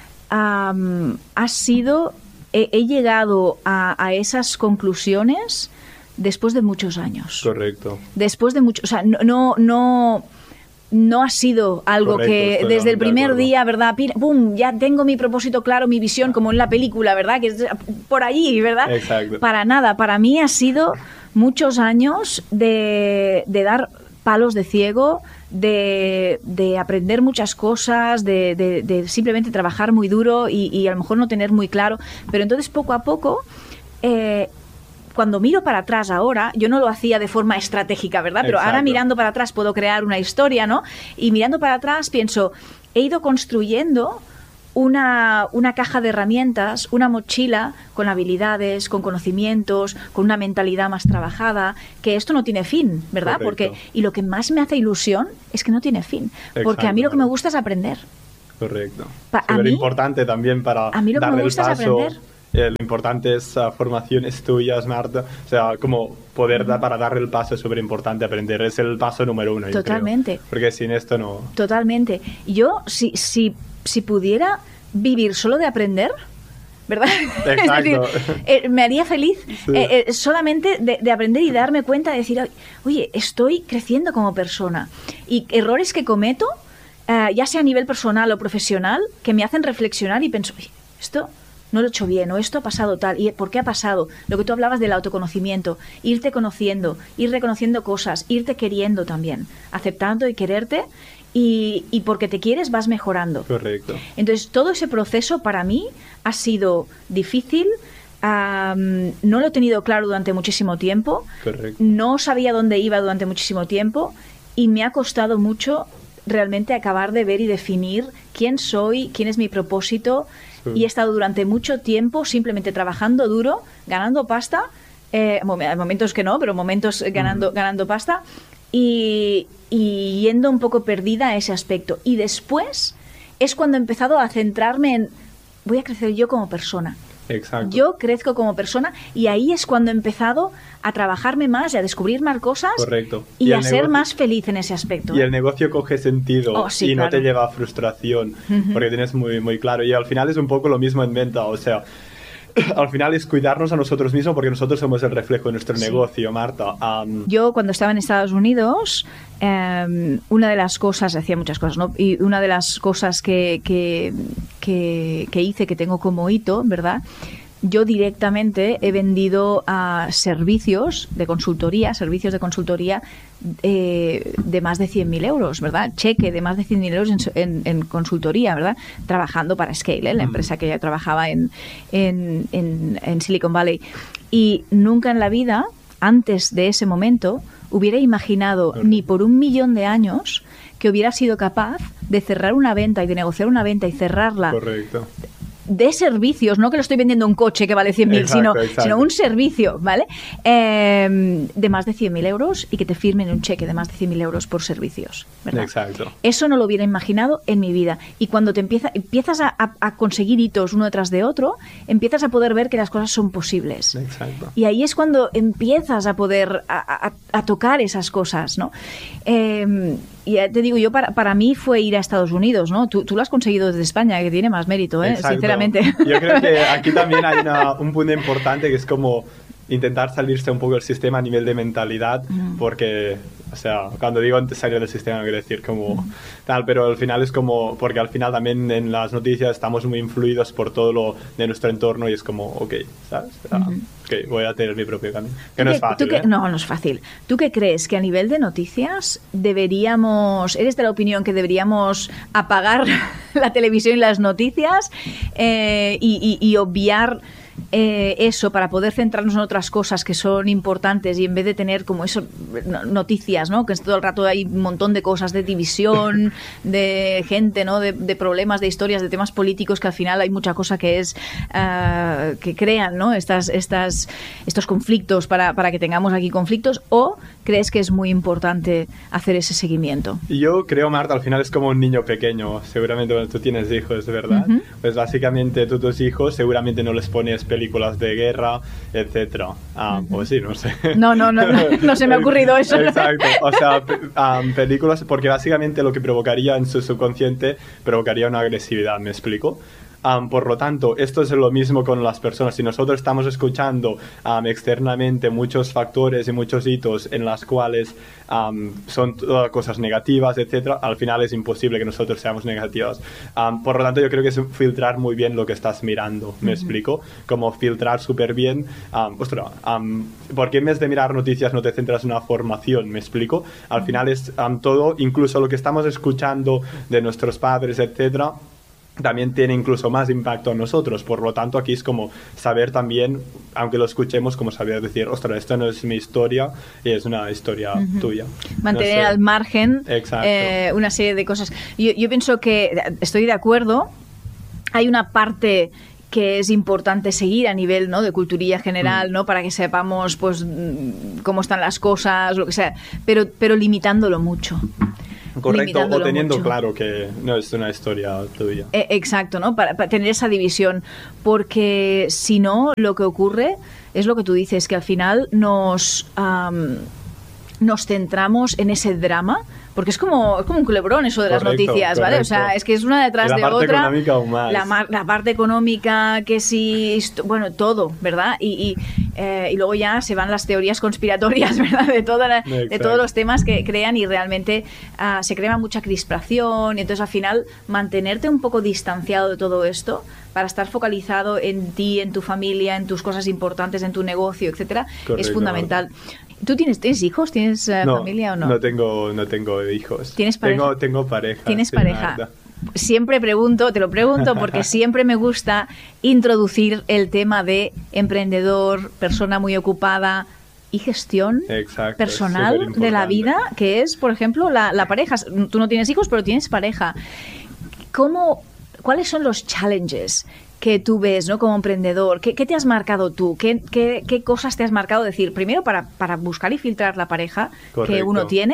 [SPEAKER 2] um, ha sido, he, he llegado a, a esas conclusiones después de muchos años.
[SPEAKER 1] Correcto. Después
[SPEAKER 2] de muchos, o sea, no... no, no No ha sido algo Correcto, que desde el primer día, ¿verdad? ¡Pum! Ya tengo mi propósito claro, mi visión, como en la película, ¿verdad? Que es por allí, ¿verdad?
[SPEAKER 1] Exacto.
[SPEAKER 2] Para nada. Para mí ha sido muchos años de, de dar palos de ciego, de, de aprender muchas cosas, de, de, de simplemente trabajar muy duro y, y a lo mejor no tener muy claro. Pero entonces poco a poco... Eh, cuando miro para atrás ahora, yo no lo hacía de forma estratégica, ¿verdad? Pero
[SPEAKER 1] Exacto.
[SPEAKER 2] ahora mirando para atrás puedo crear una historia, ¿no? Y mirando para atrás pienso, he ido construyendo una, una caja de herramientas, una mochila con habilidades, con conocimientos, con una mentalidad más trabajada, que esto no tiene fin, ¿verdad?
[SPEAKER 1] Correcto.
[SPEAKER 2] Porque, y lo que más me hace ilusión es que no tiene fin. Porque
[SPEAKER 1] Exacto.
[SPEAKER 2] a mí lo que me gusta es aprender.
[SPEAKER 1] Correcto.
[SPEAKER 2] Pa- a
[SPEAKER 1] Súper
[SPEAKER 2] mí-
[SPEAKER 1] importante también para
[SPEAKER 2] a mí lo que me
[SPEAKER 1] darle el
[SPEAKER 2] gusta es
[SPEAKER 1] paso.
[SPEAKER 2] aprender.
[SPEAKER 1] Eh, lo importante es uh, formaciones tuyas, Marta. O sea, como poder dar para darle el paso es súper importante aprender. Es el paso número uno, yo creo.
[SPEAKER 2] Totalmente.
[SPEAKER 1] Porque sin esto no...
[SPEAKER 2] Totalmente. Yo, si, si, si pudiera vivir solo de aprender, ¿verdad?
[SPEAKER 1] Exacto.
[SPEAKER 2] Es decir, eh, me haría feliz
[SPEAKER 1] Sí.
[SPEAKER 2] eh, eh, solamente de, de aprender y darme cuenta de decir, oye, estoy creciendo como persona. Y errores que cometo, eh, ya sea a nivel personal o profesional, que me hacen reflexionar y pienso, oye, esto... no lo he hecho bien, o esto ha pasado tal, ¿y por qué ha pasado? Lo que tú hablabas del autoconocimiento, irte conociendo, ir reconociendo cosas, irte queriendo también, aceptando y quererte, y, y porque te quieres vas mejorando.
[SPEAKER 1] Correcto.
[SPEAKER 2] Entonces, todo ese proceso para mí ha sido difícil, um, no lo he tenido claro durante muchísimo tiempo,
[SPEAKER 1] Correcto.
[SPEAKER 2] no sabía dónde iba durante muchísimo tiempo, y me ha costado mucho realmente acabar de ver y definir quién soy, quién es mi propósito.
[SPEAKER 1] Sí.
[SPEAKER 2] Y he estado durante mucho tiempo simplemente trabajando duro, ganando pasta, eh, mom- momentos que no, pero momentos ganando,
[SPEAKER 1] Mm.
[SPEAKER 2] ganando pasta, y, y yendo un poco perdida a ese aspecto. Y después es cuando he empezado a centrarme en, voy a crecer yo como persona.
[SPEAKER 1] Exacto.
[SPEAKER 2] Yo crezco como persona, y ahí es cuando he empezado a trabajarme más y a descubrir más cosas.
[SPEAKER 1] Correcto.
[SPEAKER 2] Y,
[SPEAKER 1] Y
[SPEAKER 2] a
[SPEAKER 1] el
[SPEAKER 2] ser
[SPEAKER 1] negocio-
[SPEAKER 2] más feliz en ese aspecto.
[SPEAKER 1] Y el negocio coge sentido
[SPEAKER 2] Oh, sí,
[SPEAKER 1] y no
[SPEAKER 2] claro.
[SPEAKER 1] te lleva a frustración,
[SPEAKER 2] Ujú.
[SPEAKER 1] porque tienes muy, muy claro. Y al final es un poco lo mismo en venta, o sea, al final es cuidarnos a nosotros mismos porque nosotros somos el reflejo de nuestro
[SPEAKER 2] Sí.
[SPEAKER 1] negocio, Marta. Am,
[SPEAKER 2] Yo cuando estaba en Estados Unidos, eh, una de las cosas, hacía muchas cosas, ¿no? Y una de las cosas que, que, que, que hice, que tengo como hito, ¿verdad? Yo directamente he vendido a servicios de consultoría, servicios de consultoría eh, de más de cien mil euros, ¿verdad? Cheque de más de cien mil euros en, en, en consultoría, ¿verdad? Trabajando para Scale, ¿eh? La empresa que ya trabajaba en, en, en, en Silicon Valley. Y nunca en la vida, antes de ese momento, hubiera imaginado ni por un millón de años que hubiera sido capaz de cerrar una venta y de negociar una venta y cerrarla
[SPEAKER 1] correcto.
[SPEAKER 2] de servicios, no que lo estoy vendiendo un coche que vale cien mil,
[SPEAKER 1] Exacto,
[SPEAKER 2] sino,
[SPEAKER 1] exacto.
[SPEAKER 2] sino un servicio, ¿vale? Eh, de más de cien mil euros y que te firmen un cheque de más de cien mil euros por servicios, ¿verdad?
[SPEAKER 1] Exacto.
[SPEAKER 2] Eso no lo hubiera imaginado en mi vida. Y cuando te empieza, empiezas a, a- a conseguir hitos uno detrás de otro, empiezas a poder ver que las cosas son posibles.
[SPEAKER 1] Exacto.
[SPEAKER 2] Y ahí es cuando empiezas a poder a, a- a tocar esas cosas, ¿no? Eh, y ya te digo, yo para, para mí fue ir a Estados Unidos, ¿no? Tú, tú lo has conseguido desde España, que tiene más mérito, ¿eh?
[SPEAKER 1] Exacto.
[SPEAKER 2] Sinceramente.
[SPEAKER 1] Yo creo que aquí también hay una- un punto importante que es como intentar salirse un poco del sistema a nivel de mentalidad,
[SPEAKER 2] Mm.
[SPEAKER 1] porque, o sea, cuando digo antes salir del sistema, no quiero decir como tal, pero al final es como, porque al final también en las noticias estamos muy influidos por todo lo de nuestro entorno y es como, ok, ¿sabes? Ah,
[SPEAKER 2] Ujú.
[SPEAKER 1] ok, voy a tener mi propio camino. Que
[SPEAKER 2] ¿Tú
[SPEAKER 1] no
[SPEAKER 2] qué-
[SPEAKER 1] es fácil,
[SPEAKER 2] tú qué-
[SPEAKER 1] ¿eh?
[SPEAKER 2] No, no es fácil. ¿Tú qué crees? ¿Que a nivel de noticias deberíamos, eres de la opinión que deberíamos apagar la televisión y las noticias eh, y, y- y obviar eh, eso para poder centrarnos en otras cosas que son importantes y en vez de tener como eso, no- noticias, ¿no? Que es todo el rato hay un montón de cosas, de división, de gente, ¿no? De, de problemas, de historias, de temas políticos, que al final hay mucha cosa que es ah, que crean, ¿no? Estas, estas, estos conflictos para, para que tengamos aquí conflictos, o crees que es muy importante hacer ese seguimiento?
[SPEAKER 1] Y yo creo, Marta, al final es como un niño pequeño. Seguramente cuando tú tienes hijos, ¿verdad?
[SPEAKER 2] Ujú.
[SPEAKER 1] Pues básicamente tú tus hijos seguramente no les pones películas de guerra, etcétera. Ah, pues sí, no sé.
[SPEAKER 2] No, no, no, no, no se me ha ocurrido eso.
[SPEAKER 1] Exacto. O sea, pe- um, películas, porque básicamente lo que provocaría en su subconsciente provocaría una agresividad, ¿me explico? Um, por lo tanto, esto es lo mismo con las personas. Si nosotros estamos escuchando um, externamente muchos factores y muchos hitos en las cuales um, son todas cosas negativas, etcétera, al final es imposible que nosotros seamos negativos. Um, por lo tanto, yo creo que es filtrar muy bien lo que estás mirando. ¿Me uh-huh. explico? Como filtrar súper bien. Um, ostras, um, porque en vez de mirar noticias no te centras en una formación? ¿Me explico? Al uh-huh. final es um, todo, incluso lo que estamos escuchando de nuestros padres, etcétera, también tiene incluso más impacto en nosotros. Por lo tanto, aquí es como saber también, aunque lo escuchemos, como saber decir, ostras, esto no es mi historia, es una historia uh-huh. tuya.
[SPEAKER 2] Mantener no sé. al margen eh, una serie de cosas. Yo, yo pienso que estoy de acuerdo. Hay una parte que es importante seguir a nivel, ¿no?, de culturilla general, mm. ¿no?, para que sepamos pues cómo están las cosas, lo que sea, pero, pero limitándolo mucho.
[SPEAKER 1] Correcto, o teniendo mucho. claro que no es una historia tuya.
[SPEAKER 2] Eh, exacto, ¿no? Para, para tener esa división, porque si no, lo que ocurre es lo que tú dices, que al final nos, um, nos centramos en ese drama, porque es como, es como un culebrón eso de correcto, las noticias, ¿vale? Correcto. O sea, es que es una detrás de otra. La parte económica aún más. La, la parte económica, que sí, bueno, todo, ¿verdad? Y, y, eh, y luego ya se van las teorías conspiratorias, ¿verdad? De, toda la, de todos los temas que crean y realmente uh, se crea mucha crispación y entonces al final mantenerte un poco distanciado de todo esto para estar focalizado en ti, en tu familia, en tus cosas importantes, en tu negocio, etcétera, correcto, es fundamental. ¿Tú tienes, tienes hijos? ¿Tienes uh,
[SPEAKER 1] no,
[SPEAKER 2] familia o no?
[SPEAKER 1] No tengo, no tengo hijos.
[SPEAKER 2] ¿Tienes pareja?
[SPEAKER 1] Tengo, tengo pareja.
[SPEAKER 2] ¿Tienes
[SPEAKER 1] sí,
[SPEAKER 2] pareja? Siempre pregunto, te lo pregunto porque siempre me gusta introducir el tema de emprendedor, persona muy ocupada y gestión Exacto, personal de la vida, que es, por ejemplo, la, la pareja. Tú no tienes hijos, pero tienes pareja. ¿Cómo, ¿Cuáles son los challenges que tú ves, ¿no?, como emprendedor? ¿Qué, qué te has marcado tú? ¿Qué, qué, qué cosas te has marcado? Decir, primero para, para buscar y filtrar la pareja Correcto. que uno tiene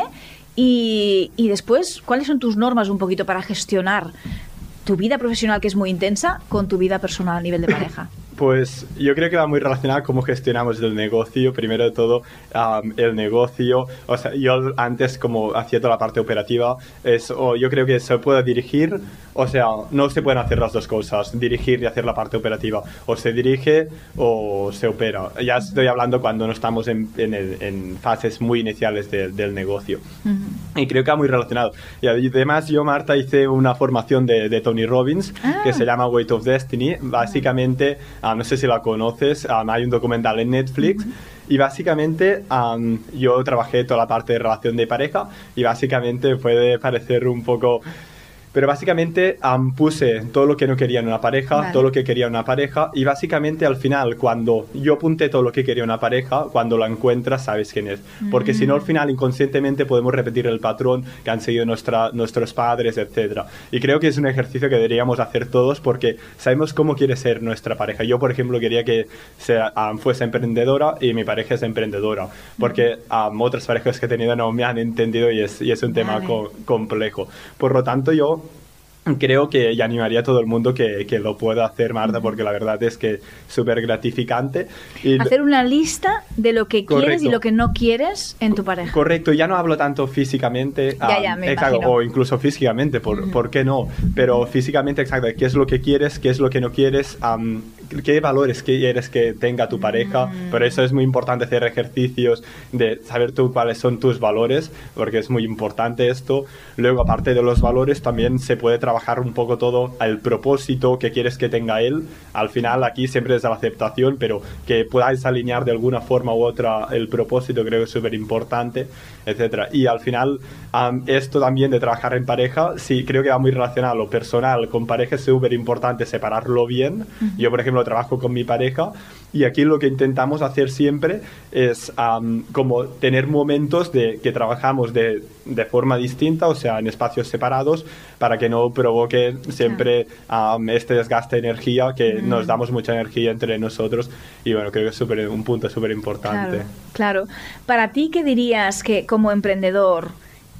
[SPEAKER 2] y, y después, ¿cuáles son tus normas un poquito para gestionar tu vida profesional, que es muy intensa, con tu vida personal a nivel de pareja?
[SPEAKER 1] Pues yo creo que va muy relacionado a cómo gestionamos el negocio. Primero de todo, um, el negocio. O sea, yo antes, como hacía toda la parte operativa, es, o yo creo que se puede dirigir, o sea, no se pueden hacer las dos cosas, dirigir y hacer la parte operativa. O se dirige o se opera. Ya estoy hablando cuando no estamos en, en, el, en fases muy iniciales de, del negocio. Uh-huh. Y creo que va muy relacionado. Y además yo, Marta, hice una formación de, de Tony Robbins, ah. que se llama Weight of Destiny. Básicamente... Uh, no sé si la conoces, um, hay un documental en Netflix uh-huh. y básicamente um, yo trabajé toda la parte de relación de pareja y básicamente puede parecer un poco... Pero básicamente um, puse todo lo que no quería en una pareja, vale. todo lo que quería en una pareja y básicamente al final cuando yo apunté todo lo que quería en una pareja, cuando la encuentras sabes quién es. Porque mm. si no al final inconscientemente podemos repetir el patrón que han seguido nuestra, nuestros padres, etcétera. Y creo que es un ejercicio que deberíamos hacer todos porque sabemos cómo quiere ser nuestra pareja. Yo, por ejemplo, quería que sea, um, fuese emprendedora y mi pareja es emprendedora. Porque um, otras parejas que he tenido no me han entendido y es, y es un vale. tema co- complejo. Por lo tanto, yo... creo que y animaría a todo el mundo que, que lo pueda hacer, Marta, porque la verdad es que es súper gratificante. Y
[SPEAKER 2] hacer una lista de lo que correcto. quieres y lo que no quieres en tu pareja.
[SPEAKER 1] Correcto, ya no hablo tanto físicamente,
[SPEAKER 2] ya, ya,
[SPEAKER 1] um,
[SPEAKER 2] me
[SPEAKER 1] exacto,
[SPEAKER 2] imagino.
[SPEAKER 1] o incluso físicamente, ¿por, uh-huh. ¿por qué no? Pero físicamente, exacto, qué es lo que quieres, qué es lo que no quieres, um, qué valores quieres que tenga tu pareja. Uh-huh. Por eso es muy importante hacer ejercicios de saber tú cuáles son tus valores, porque es muy importante esto. Luego, aparte de los valores, también se puede trabajar un poco todo al propósito que quieres que tenga él. Al final aquí siempre es la aceptación, pero que podáis alinear de alguna forma u otra el propósito creo que es súper importante, etcétera. Y al final um, esto también de trabajar en pareja, sí, creo que va muy relacionado lo personal con pareja, es súper importante separarlo bien. Uh-huh. Yo, por ejemplo, trabajo con mi pareja y aquí lo que intentamos hacer siempre es um, como tener momentos de que trabajamos de, de forma distinta, o sea, en espacios separados, para que no provoque siempre um, este desgaste de energía, que mm. nos damos mucha energía entre nosotros y bueno, creo que es super, un punto súper importante.
[SPEAKER 2] Claro, claro. Para ti, ¿qué dirías que como emprendedor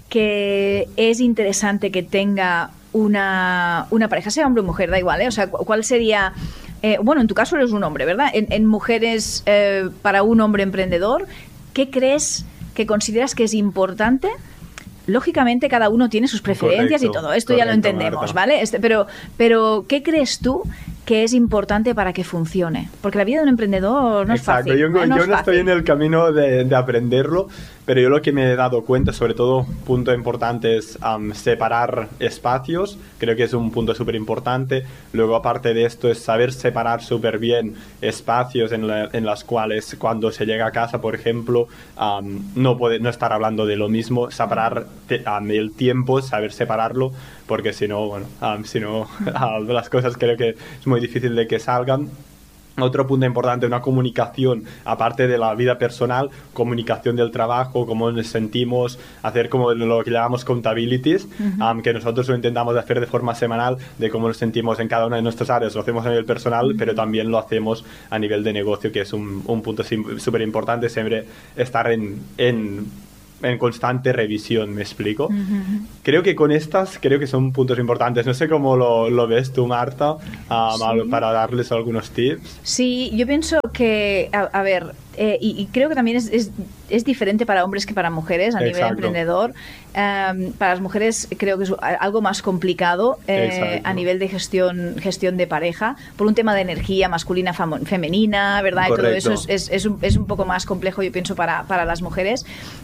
[SPEAKER 2] que es interesante que tenga una, una pareja, sea hombre o mujer, da igual, ¿eh? O sea, ¿cuál sería...? Eh, bueno, en tu caso eres un hombre, ¿verdad? En, en mujeres, eh, para un hombre emprendedor, ¿qué crees que consideras que es importante lógicamente cada uno tiene sus preferencias. Correcto, y todo esto correcto, ya lo entendemos, Marta. ¿Vale? Este, pero, pero, ¿qué crees tú que es importante para que funcione? Porque la vida de un emprendedor no
[SPEAKER 1] Exacto.
[SPEAKER 2] es fácil.
[SPEAKER 1] Yo,
[SPEAKER 2] ¿eh? no,
[SPEAKER 1] yo
[SPEAKER 2] es
[SPEAKER 1] no
[SPEAKER 2] fácil.
[SPEAKER 1] estoy en el camino de, de aprenderlo, pero yo lo que me he dado cuenta, sobre todo, punto importante es um, separar espacios. Creo que es un punto súper importante. Luego, aparte de esto, es saber separar súper bien espacios en, la, en las cuales cuando se llega a casa, por ejemplo, um, no, puede, no estar hablando de lo mismo. Separar te, um, el tiempo, saber separarlo, porque si no, bueno, um, si no, uh, las cosas creo que es muy difícil de que salgan. Otro punto importante, una comunicación, aparte de la vida personal, comunicación del trabajo, cómo nos sentimos, hacer como lo que llamamos accountabilities, uh-huh. um, que nosotros lo intentamos hacer de forma semanal, de cómo nos sentimos en cada una de nuestras áreas. Lo hacemos a nivel personal, uh-huh. pero también lo hacemos a nivel de negocio, que es un, un punto súper importante, siempre estar en... en en constante revisión, ¿me explico? Uh-huh. Creo que con estas, creo que son puntos importantes. No sé cómo lo, lo ves tú, Marta, um, sí. para darles algunos tips.
[SPEAKER 2] Sí, yo pienso que, a, a ver, eh, y, y creo que también es, es, es diferente para hombres que para mujeres a Exacto. nivel emprendedor. Um, para las mujeres creo que es algo más complicado eh, a nivel de gestión gestión de pareja, por un tema de energía masculina, fam- femenina, ¿verdad? Correcto. Y todo eso es, es, es, un, es un poco más complejo, yo pienso, para, para las mujeres.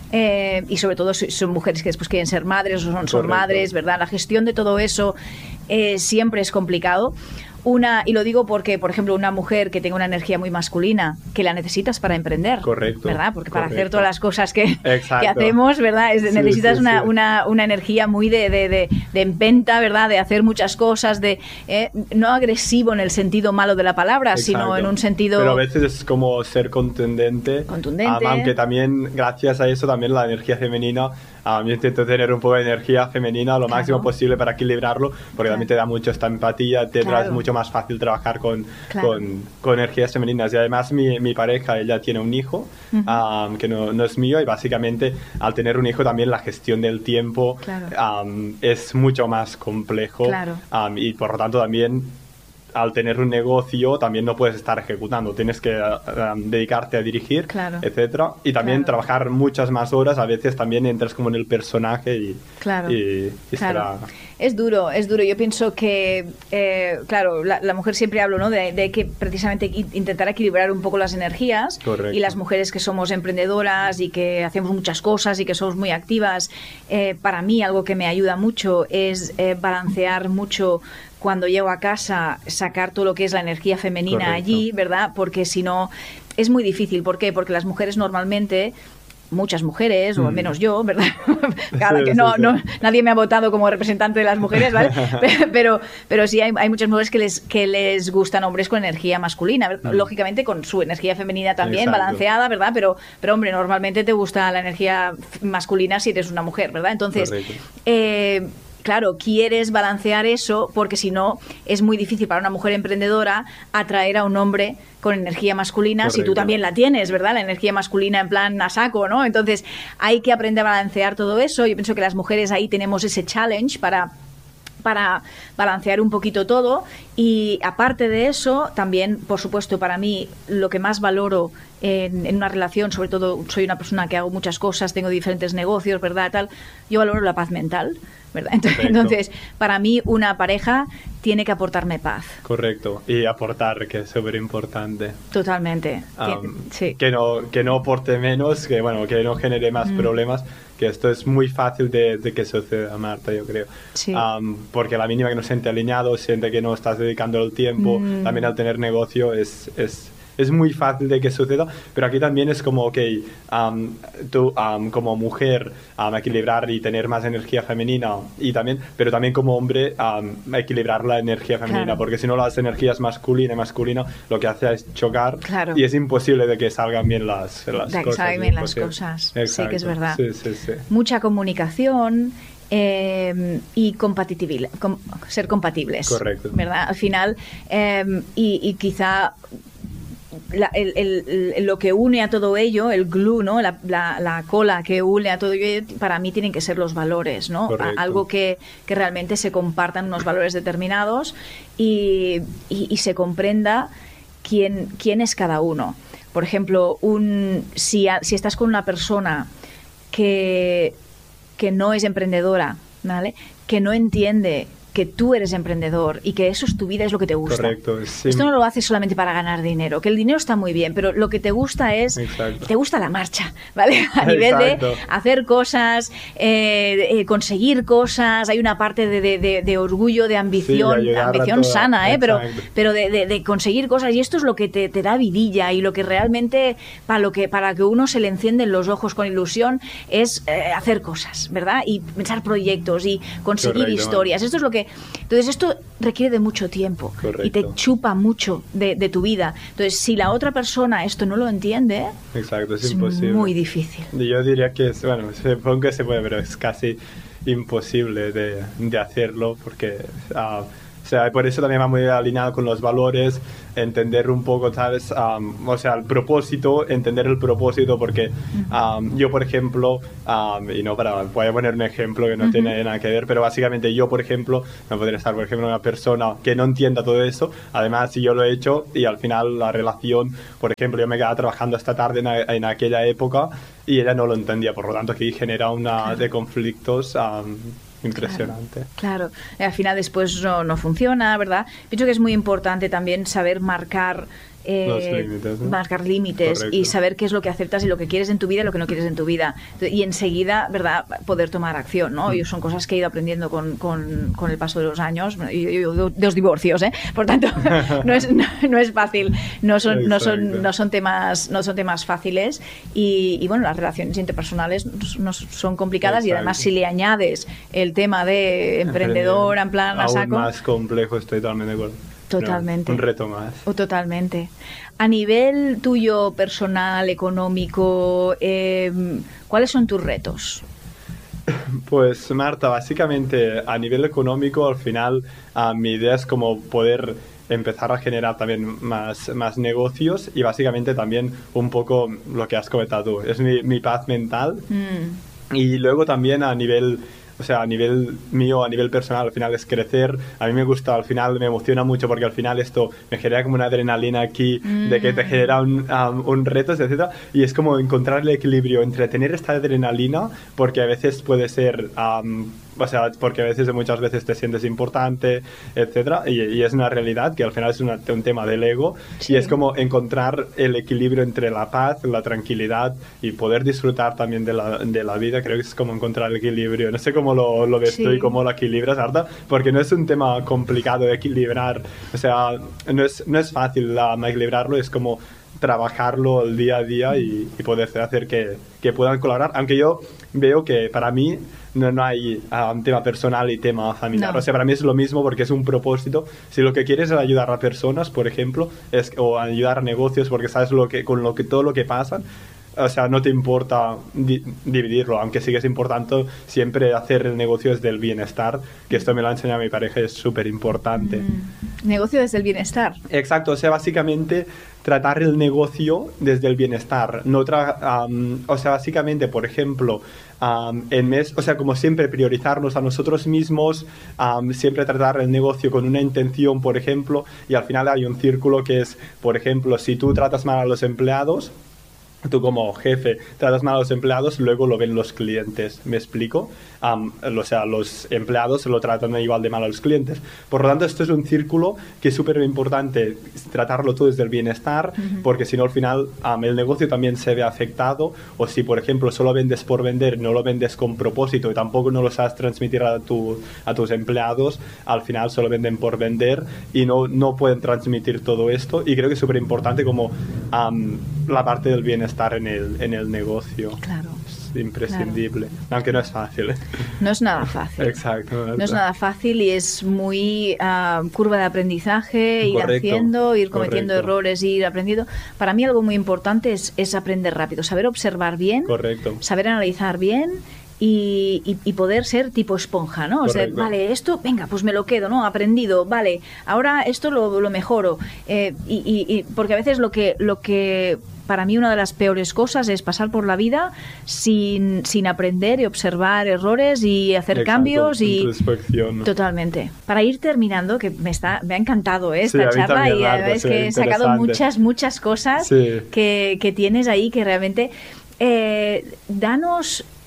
[SPEAKER 2] Eh, y sobre todo son mujeres que después quieren ser madres o son, son madres, ¿verdad? La gestión de todo eso eh, siempre es complicado. Una, y lo digo porque, por ejemplo, una mujer que tenga una energía muy masculina, que la necesitas para emprender,
[SPEAKER 1] correcto,
[SPEAKER 2] ¿verdad? Porque
[SPEAKER 1] correcto.
[SPEAKER 2] para hacer todas las cosas que, que hacemos, ¿verdad? Es, sí, necesitas sí, una, sí. Una, una energía muy de, de, de, de empenta, ¿verdad? De hacer muchas cosas, de eh, no agresivo en el sentido malo de la palabra, exacto. sino en un sentido...
[SPEAKER 1] Pero a veces es como ser contundente.
[SPEAKER 2] Contundente.
[SPEAKER 1] Um, aunque también, gracias a eso, también la energía femenina... Um, yo intento tener un poco de energía femenina lo claro. máximo posible para equilibrarlo, porque claro. también te da mucho esta empatía, te claro. es mucho más fácil trabajar con, claro. con, con energías femeninas. Y además mi, mi pareja, ella tiene un hijo uh-huh. um, que no, no es mío, y básicamente al tener un hijo también la gestión del tiempo claro. um, es mucho más complejo
[SPEAKER 2] claro.
[SPEAKER 1] um, y por lo tanto también al tener un negocio también no puedes estar ejecutando, tienes que uh, um, dedicarte a dirigir,
[SPEAKER 2] claro.
[SPEAKER 1] etcétera, y también
[SPEAKER 2] claro.
[SPEAKER 1] trabajar muchas más horas. A veces también entras como en el personaje y,
[SPEAKER 2] claro.
[SPEAKER 1] y, y
[SPEAKER 2] claro.
[SPEAKER 1] será...
[SPEAKER 2] Es duro, es duro. Yo pienso que, eh, claro, la, la mujer siempre hablo, ¿no? De, de que precisamente intentar equilibrar un poco las energías.
[SPEAKER 1] Correcto.
[SPEAKER 2] Y las mujeres que somos emprendedoras y que hacemos muchas cosas y que somos muy activas, eh, para mí algo que me ayuda mucho es eh, balancear mucho cuando llego a casa, sacar todo lo que es la energía femenina Correcto. Allí, ¿verdad? Porque si no, es muy difícil. ¿Por qué? Porque las mujeres normalmente... muchas mujeres, o al menos yo, ¿verdad? Cada
[SPEAKER 1] sí,
[SPEAKER 2] que no,
[SPEAKER 1] sí, sí.
[SPEAKER 2] no, nadie me ha votado como representante de las mujeres, ¿vale? Pero, pero sí hay, hay muchas mujeres que les, que les gustan hombres con energía masculina, mm. lógicamente con su energía femenina también, Exacto. balanceada, ¿verdad? Pero, pero hombre, normalmente te gusta la energía masculina si eres una mujer, ¿verdad? Entonces, eh, claro, quieres balancear eso porque si no es muy difícil para una mujer emprendedora atraer a un hombre con energía masculina. Correcto. Si tú también la tienes, ¿verdad? La energía masculina en plan a saco, ¿no? Entonces hay que aprender a balancear todo eso. Yo pienso que las mujeres ahí tenemos ese challenge para... para balancear un poquito todo. Y aparte de eso, también, por supuesto, para mí lo que más valoro en, en una relación, sobre todo soy una persona que hago muchas cosas, tengo diferentes negocios, ¿verdad? Tal, yo valoro la paz mental, ¿verdad? Entonces, entonces, para mí una pareja tiene que aportarme paz.
[SPEAKER 1] Correcto, y aportar, que es súper importante.
[SPEAKER 2] Totalmente.
[SPEAKER 1] Um,
[SPEAKER 2] sí.
[SPEAKER 1] Que no, que no aporte menos, que bueno, que no genere más mm. problemas, que esto es muy fácil de, de que suceda, Marta, yo creo.
[SPEAKER 2] Sí.
[SPEAKER 1] Um, porque a la mínima que no siente alineado, siente que no estás dedicando el tiempo, mm. también al tener negocio es... es es muy fácil de que suceda, pero aquí también es como, ok, um, tú um, como mujer um, equilibrar y tener más energía femenina, y también, pero también como hombre um, equilibrar la energía femenina, claro. porque si no las energías masculina y masculino lo que hace es chocar,
[SPEAKER 2] claro.
[SPEAKER 1] y es imposible de que salgan bien las, las
[SPEAKER 2] de que
[SPEAKER 1] cosas.
[SPEAKER 2] salgan bien las cosas, Exacto. Sí que es verdad.
[SPEAKER 1] Sí, sí, sí.
[SPEAKER 2] Mucha comunicación... Eh, y compatibil, com, ser compatibles.
[SPEAKER 1] Correcto.
[SPEAKER 2] ¿Verdad? Al final, eh, y, y quizá la, el, el, el, lo que une a todo ello, el glue, ¿no? La, la, la cola que une a todo ello, para mí tienen que ser los valores, ¿no? A, algo que, que realmente se compartan unos valores determinados y, y, y se comprenda quién, quién es cada uno. Por ejemplo, un, si, a, si estás con una persona que... que que no es emprendedora, ¿vale? Que no entiende que tú eres emprendedor y que eso es tu vida, es lo que te gusta.
[SPEAKER 1] Correcto. Sí.
[SPEAKER 2] Esto no lo haces solamente para ganar dinero, que el dinero está muy bien, pero lo que te gusta es,
[SPEAKER 1] Exacto.
[SPEAKER 2] te gusta la marcha, ¿vale? A nivel
[SPEAKER 1] Exacto.
[SPEAKER 2] de hacer cosas, eh, eh, conseguir cosas, hay una parte de, de, de, de orgullo, de ambición,
[SPEAKER 1] Sí,
[SPEAKER 2] ambición sana, ¿eh? Pero,
[SPEAKER 1] Exacto.
[SPEAKER 2] pero de, de, de conseguir cosas, y esto es lo que te, te da vidilla y lo que realmente, para, lo que, para que uno se le encienden los ojos con ilusión, es eh, hacer cosas, ¿verdad? Y pensar proyectos y conseguir
[SPEAKER 1] Correcto.
[SPEAKER 2] historias. Esto es lo que... Entonces esto requiere de mucho tiempo.
[SPEAKER 1] Correcto.
[SPEAKER 2] Y te chupa mucho de, de tu vida. Entonces, si la otra persona esto no lo entiende,
[SPEAKER 1] Exacto, es,
[SPEAKER 2] es
[SPEAKER 1] imposible.
[SPEAKER 2] muy difícil.
[SPEAKER 1] Yo diría que es, bueno, supongo que se puede, pero es casi imposible de, de hacerlo porque... Uh, o sea, por eso también va muy alineado con los valores, entender un poco, ¿sabes? Um, o sea, el propósito, entender el propósito, porque um, yo, por ejemplo, um, y no para, voy a poner un ejemplo que no uh-huh. tiene nada que ver, pero básicamente yo, por ejemplo, no podría estar, por ejemplo, una persona que no entienda todo eso, además si yo lo he hecho y al final la relación, por ejemplo, yo me quedaba trabajando esta tarde en, en aquella época y ella no lo entendía, por lo tanto aquí genera una claro. de conflictos um, impresionante.
[SPEAKER 2] Claro, claro. Al final después no, no funciona, ¿verdad? Pienso que es muy importante también saber marcar eh,
[SPEAKER 1] los límites, ¿no?
[SPEAKER 2] marcar límites. Correcto. Y saber qué es lo que aceptas y lo que quieres en tu vida y lo que no quieres en tu vida. Y enseguida, ¿verdad?, poder tomar acción, ¿no? Mm. Y son cosas que he ido aprendiendo con, con, con el paso de los años y, y de los divorcios, ¿eh? Por tanto, no es, no, no es fácil, no son, no son, no son temas, no son temas fáciles y, y bueno, las relaciones interpersonales no son complicadas. Exacto. Y además si le añades el tema de emprendedor, en plan a saco,
[SPEAKER 1] aún más complejo, estoy totalmente de acuerdo.
[SPEAKER 2] Totalmente.
[SPEAKER 1] No, un reto más.
[SPEAKER 2] O totalmente. A nivel tuyo personal, económico, eh, ¿cuáles son tus retos?
[SPEAKER 1] Pues Marta, básicamente a nivel económico, al final uh, mi idea es como poder empezar a generar también más, más negocios y básicamente también un poco lo que has comentado tú, es mi, mi paz mental. Mm. Y luego también a nivel... O sea, a nivel mío, a nivel personal, al final es crecer. A mí me gusta, al final me emociona mucho porque al final esto me genera como una adrenalina aquí mm. de que te genera un, um, un reto, etcétera. Y es como encontrar el equilibrio entre tener esta adrenalina, porque a veces puede ser... Um, o sea, porque a veces, muchas veces te sientes importante, etcétera, y, y es una realidad que al final es una, un tema del ego, sí. Y es como encontrar el equilibrio entre la paz, la tranquilidad y poder disfrutar también de la, de la vida. Creo que es como encontrar el equilibrio. No sé cómo lo, lo ves sí. tú y cómo lo equilibras, Arta, porque no es un tema complicado de equilibrar, o sea, no es, no es fácil um, equilibrarlo, es como trabajarlo el día a día y, y poder hacer que, que puedan colaborar, aunque yo veo que para mí no, no hay um, tema personal y tema familiar, no. O sea, para mí es lo mismo porque es un propósito. Si lo que quieres es ayudar a personas, por ejemplo, es, o ayudar a negocios porque sabes lo que, con lo que, todo lo que pasa, o sea, no te importa di dividirlo, aunque sí que es importante siempre hacer el negocio desde el bienestar, que esto me lo ha enseñado mi pareja, es súper importante.
[SPEAKER 2] Mm. Negocio desde el bienestar.
[SPEAKER 1] Exacto, o sea, básicamente tratar el negocio desde el bienestar. No tra um, o sea, básicamente, por ejemplo, um, en mes, o sea, como siempre, priorizarnos a nosotros mismos, um, siempre tratar el negocio con una intención, por ejemplo, y al final hay un círculo que es, por ejemplo, si tú tratas mal a los empleados, tú como jefe tratas mal a los empleados, luego lo ven los clientes, ¿me explico? Um, o sea, los empleados lo tratan igual de mal a los clientes. Por lo tanto, esto es un círculo que es súper importante tratarlo todo desde el bienestar, uh-huh. porque si no, al final um, el negocio también se ve afectado, o si, por ejemplo, solo vendes por vender, no lo vendes con propósito y tampoco no lo sabes transmitir a, tu, a tus empleados, al final solo venden por vender y no, no pueden transmitir todo esto, y creo que es súper importante como um, la parte del bienestar estar en el, en el negocio.
[SPEAKER 2] Claro.
[SPEAKER 1] Es imprescindible. Claro. Aunque no es fácil. ¿eh?
[SPEAKER 2] No es nada fácil.
[SPEAKER 1] Exacto.
[SPEAKER 2] No es nada fácil y es muy uh, curva de aprendizaje, ir
[SPEAKER 1] correcto,
[SPEAKER 2] haciendo, ir cometiendo
[SPEAKER 1] correcto.
[SPEAKER 2] errores, ir aprendiendo. Para mí algo muy importante es, es aprender rápido, saber observar bien,
[SPEAKER 1] correcto.
[SPEAKER 2] Saber analizar bien. Y, y, y poder ser tipo esponja, ¿no? O sea, vale, esto, venga, pues me lo quedo, ¿no? Aprendido, vale, ahora esto lo, lo mejoro. Eh, y, y, y porque a veces lo que, lo que para mí una de las peores cosas es pasar por la vida sin, sin aprender y observar errores y hacer
[SPEAKER 1] exacto,
[SPEAKER 2] cambios y
[SPEAKER 1] introspección.
[SPEAKER 2] Totalmente. Para ir terminando, que me está me ha encantado ¿eh? esta
[SPEAKER 1] sí,
[SPEAKER 2] charla y
[SPEAKER 1] Marta,
[SPEAKER 2] es
[SPEAKER 1] sí,
[SPEAKER 2] que he sacado muchas, muchas cosas
[SPEAKER 1] sí.
[SPEAKER 2] que, que tienes ahí que realmente eh, danos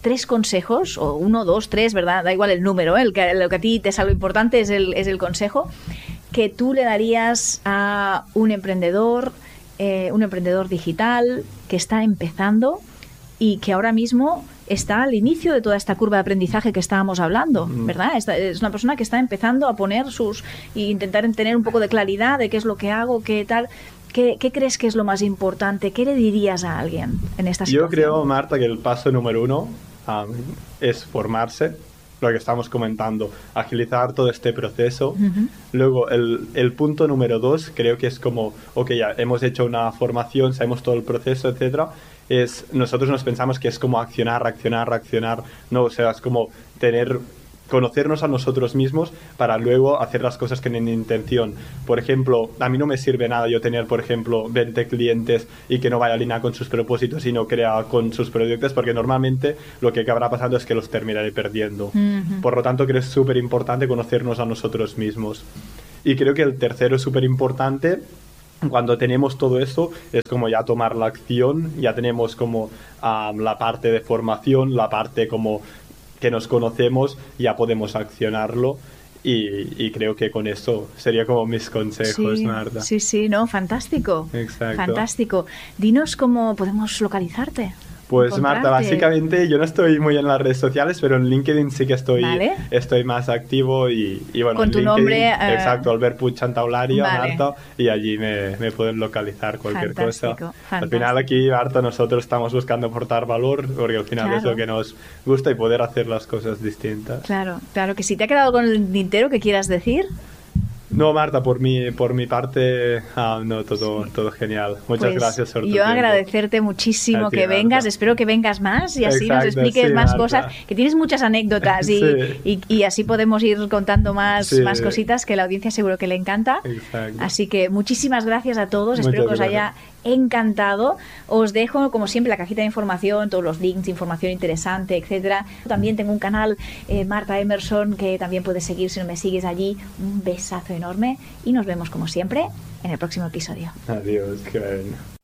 [SPEAKER 2] tres consejos, o uno, dos, tres, ¿verdad? Da igual el número, ¿eh? el que, lo que a ti te sale importante es el, es el consejo que tú le darías a un emprendedor, eh, un emprendedor digital que está empezando y que ahora mismo está al inicio de toda esta curva de aprendizaje que estábamos hablando, ¿verdad? Esta, es una persona que está empezando a poner sus... e intentar tener un poco de claridad de qué es lo que hago, qué tal... ¿Qué, ¿Qué crees que es lo más importante? ¿Qué le dirías a alguien en esta situación?
[SPEAKER 1] Yo creo, Marta, que el paso número uno um, es formarse, lo que estamos comentando, agilizar todo este proceso. Uh-huh. Luego, el, el punto número dos, creo que es como, ok, ya hemos hecho una formación, sabemos todo el proceso, etcétera. Es, nosotros nos pensamos que es como accionar, reaccionar, reaccionar. No, o sea, es como tener... conocernos a nosotros mismos para luego hacer las cosas que tienen intención. Por ejemplo, a mí no me sirve nada yo tener, por ejemplo, veinte clientes y que no vaya alineado con sus propósitos y no crea con sus proyectos, porque normalmente lo que acabará pasando es que los terminaré perdiendo. Uh-huh. Por lo tanto, creo que es súper importante conocernos a nosotros mismos. Y creo que el tercero es súper importante. Cuando tenemos todo esto, es como ya tomar la acción, ya tenemos como um, la parte de formación, la parte como que nos conocemos, ya podemos accionarlo y, y creo que con eso sería como mis consejos,
[SPEAKER 2] sí,
[SPEAKER 1] Marta.
[SPEAKER 2] Sí, sí, no, fantástico.
[SPEAKER 1] Exacto.
[SPEAKER 2] Fantástico. Dinos cómo podemos localizarte.
[SPEAKER 1] Pues Marta, básicamente yo no estoy muy en las redes sociales, pero en LinkedIn sí que estoy,
[SPEAKER 2] vale.
[SPEAKER 1] estoy más activo y, y bueno,
[SPEAKER 2] con tu
[SPEAKER 1] LinkedIn,
[SPEAKER 2] nombre. Uh...
[SPEAKER 1] Exacto, Albert Puig Santaolaria,
[SPEAKER 2] vale.
[SPEAKER 1] Marta, y allí me, me pueden localizar cualquier
[SPEAKER 2] fantástico,
[SPEAKER 1] cosa.
[SPEAKER 2] Fantástico.
[SPEAKER 1] Al final aquí, Marta, nosotros estamos buscando aportar valor, porque al final claro. es lo que nos gusta y poder hacer las cosas distintas.
[SPEAKER 2] Claro, claro que sí. ¿Te ha quedado con el tintero que quieras decir?
[SPEAKER 1] No, Marta, por mi, por mi parte, ah, no, todo, sí. todo genial. Muchas
[SPEAKER 2] pues
[SPEAKER 1] gracias por tu
[SPEAKER 2] yo
[SPEAKER 1] tiempo.
[SPEAKER 2] agradecerte muchísimo ti, que vengas. Marta. Espero que vengas más y así
[SPEAKER 1] Exacto,
[SPEAKER 2] nos expliques
[SPEAKER 1] sí,
[SPEAKER 2] más
[SPEAKER 1] Marta.
[SPEAKER 2] cosas, que tienes muchas anécdotas y, sí. y, y así podemos ir contando más, sí. más cositas que la audiencia seguro que le encanta.
[SPEAKER 1] Exacto.
[SPEAKER 2] Así que muchísimas gracias a todos.
[SPEAKER 1] Muchas
[SPEAKER 2] Espero que os
[SPEAKER 1] gracias.
[SPEAKER 2] haya encantado. Os dejo, como siempre, la cajita de información, todos los links, información interesante, etcétera. También tengo un canal, eh, Marta Emerson, que también puedes seguir si no me sigues allí. Un besazo enorme y nos vemos, como siempre, en el próximo episodio.
[SPEAKER 1] Adiós, qué bueno.